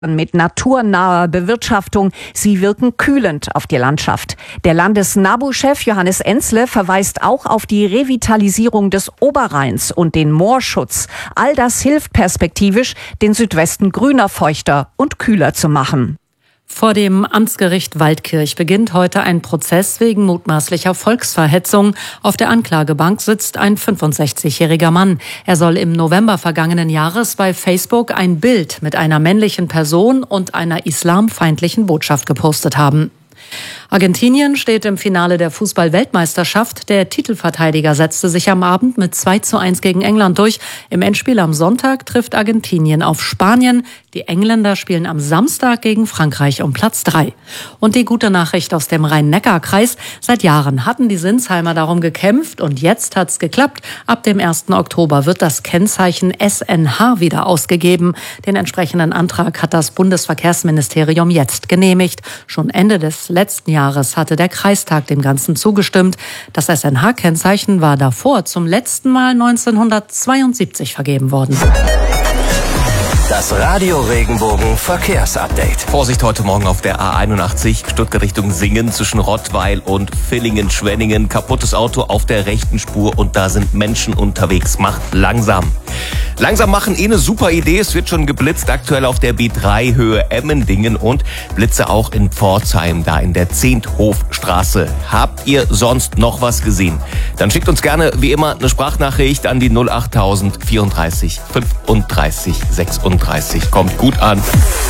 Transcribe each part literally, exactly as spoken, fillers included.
mit naturnaher Bewirtschaftung. Sie wirken kühlend auf die Landschaft. Der Landes-NABU-Chef Johannes Enzle verweist auch auf die Revitalisierung des Oberrheins und den Moorschutz. All das hilft perspektivisch, den Südwesten grüner, feuchter und kühler zu machen. Vor dem Amtsgericht Waldkirch beginnt heute ein Prozess wegen mutmaßlicher Volksverhetzung. Auf der Anklagebank sitzt ein fünfundsechzigjähriger Mann. Er soll im November vergangenen Jahres bei Facebook ein Bild mit einer männlichen Person und einer islamfeindlichen Botschaft gepostet haben. Argentinien steht im Finale der Fußball-Weltmeisterschaft. Der Titelverteidiger setzte sich am Abend mit zwei zu eins gegen England durch. Im Endspiel am Sonntag trifft Argentinien auf Spanien. Die Engländer spielen am Samstag gegen Frankreich um Platz drei. Und die gute Nachricht aus dem Rhein-Neckar-Kreis. Seit Jahren hatten die Sinsheimer darum gekämpft und jetzt hat's geklappt. Ab dem ersten Oktober wird das Kennzeichen S N H wieder ausgegeben. Den entsprechenden Antrag hat das Bundesverkehrsministerium jetzt genehmigt. Schon Ende des letzten Jahres hatte der Kreistag dem Ganzen zugestimmt. Das S N H-Kennzeichen war davor zum letzten Mal neunzehnhundertzweiundsiebzig vergeben worden. Das Radio Regenbogen Verkehrsupdate. Vorsicht heute Morgen auf der A einundachtzig, Stuttgart Richtung Singen zwischen Rottweil und Villingen-Schwenningen. Kaputtes Auto auf der rechten Spur und da sind Menschen unterwegs. Macht langsam. Langsam machen eh eine super Idee. Es wird schon geblitzt aktuell auf der B drei Höhe Emmendingen und Blitze auch in Pforzheim, da in der Zehnthofstraße. Habt ihr sonst noch was gesehen? Dann schickt uns gerne wie immer eine Sprachnachricht an die null achttausend vierunddreißig fünfunddreißig sechsunddreißig. Kommt gut an.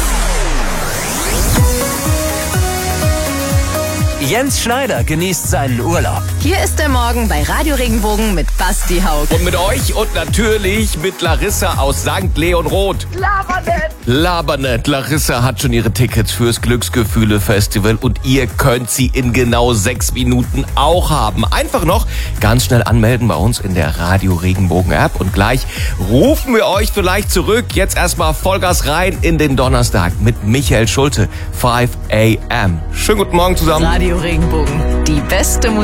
Jens Schneider genießt seinen Urlaub. Hier ist der Morgen bei Radio Regenbogen mit Basti Haug. Und mit euch und natürlich mit Larissa aus Sankt Leonroth. Labernet! Labernet. Larissa hat schon ihre Tickets fürs Glücksgefühle-Festival und ihr könnt sie in genau sechs Minuten auch haben. Einfach noch ganz schnell anmelden bei uns in der Radio Regenbogen App und gleich rufen wir euch vielleicht zurück. Jetzt erstmal Vollgas rein in den Donnerstag mit Michael Schulte. fünf a m Schönen guten Morgen zusammen. Radio Regenbogen, die beste Musik.